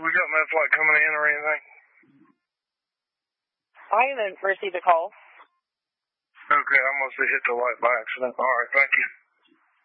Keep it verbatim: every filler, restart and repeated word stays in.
we got no flight coming in or anything? I haven't received a call. Okay, I must have hit the light by accident. All right, thank you.